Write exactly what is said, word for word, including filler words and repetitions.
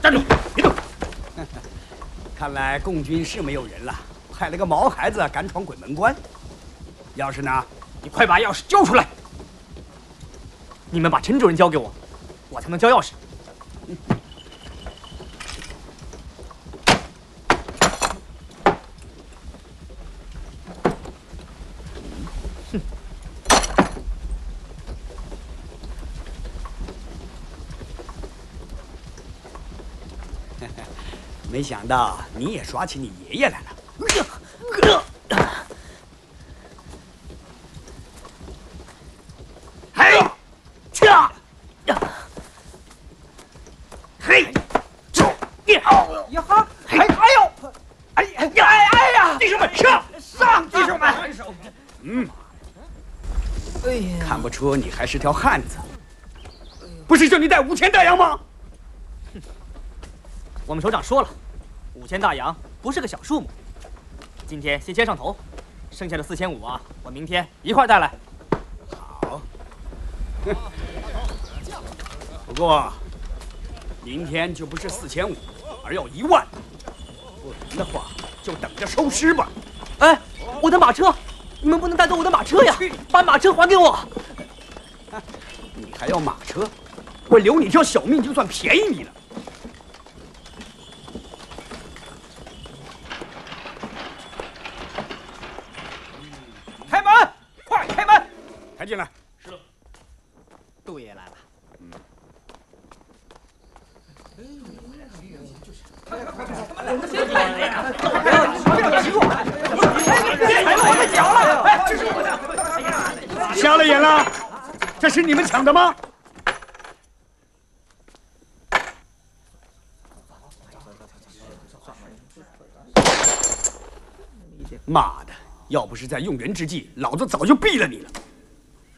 站住，别动！ 看来共军是没有人了，派了个毛孩子敢闯鬼门关。钥匙呢？ 你快把钥匙交出来！你们把陈主任交给我，我才能交钥匙。嗯没想到你也耍起你爷爷来了。嘿，驾，嘿，走，呀哈，嘿，哎呦，哎呀呀哎呀！弟兄们上上，弟兄们，嗯，哎呀，看不出你还是条汉子。不是叫你带五千大洋吗？ 我们首长说了，五千大洋不是个小数目。今天先牵上头，剩下的四千五啊，我明天一块带来。 好。不过，明天就不是四千五，而要一万。不然的话，就等着收尸吧。 哎，我的马车，你们不能带走我的马车呀！把马车还给我。 你还要马车？我留你条小命，就算便宜你了。 开门，快开门！开进来。是了。 杜爷来了。嗯。快快快！我们先来呀！不要不要挤我！别踩我的脚了！哎，这是我的！ 瞎了眼了？这是你们抢的吗？妈的！ 要不是在用人之际，老子早就毙了你了。